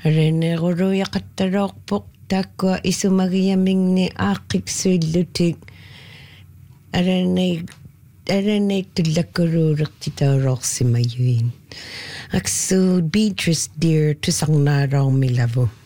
Areneruruiaqattalorpoq taakkua isumagiamingni aaqqiksuillutik aranei tullakkuruulertitaulorsimayuin. Aksu Beatrice dear tusarnaaraormilavu.